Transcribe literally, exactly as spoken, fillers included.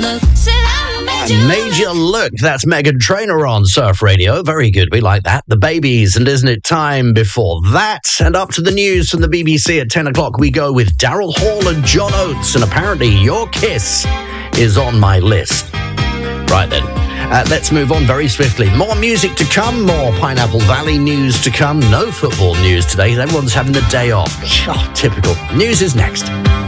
look. Said I made you Made you look. That's Meghan Trainor on Surf Radio. Very good. We like that. The Babies. And isn't it time before that? And up to the news from the B B C at ten o'clock, we go with Daryl Hall and John Oates. And apparently Your Kiss is on my list. Right then. Uh, let's move on very swiftly. More music to come. More Pineapple Valley news to come. No football news today. Everyone's having the day off. Oh, typical. News is next.